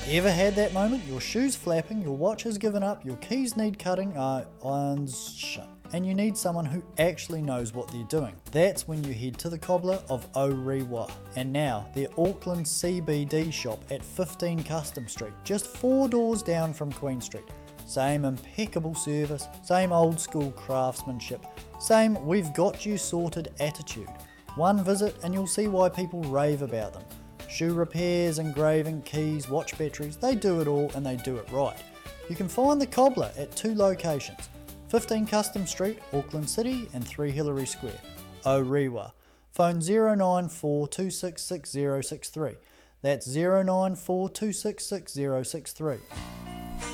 Ever had that moment? Your shoes flapping, your watch has given up, your keys need cutting, irons shut, and you need someone who actually knows what they're doing. That's when you head to the Cobbler of Orewa. And now, their Auckland CBD shop at 15 Custom Street, just 4 doors down from Queen Street. Same impeccable service, same old school craftsmanship, same we've got you sorted attitude. One visit and you'll see why people rave about them. Shoe repairs, engraving, keys, watch batteries, they do it all and they do it right. You can find the Cobbler at 2 locations, 15 Custom Street, Auckland City and 3 Hillary Square, Orewa. Phone 094266063. That's 094266063.